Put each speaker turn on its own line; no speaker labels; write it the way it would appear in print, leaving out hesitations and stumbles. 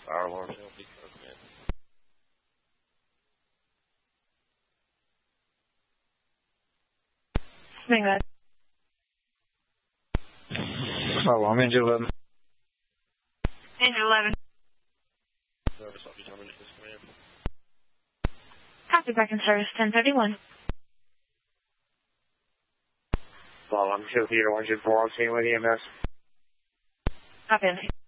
fire alarm signal, please command.
Swing that.
Fire alarm, engine 11.
Engine 11.
Service, I'll be terminating this command.
Copy, back in service, 1031.
Fire alarm 2 Theater 124, I'm seeing with EMS.
Copy.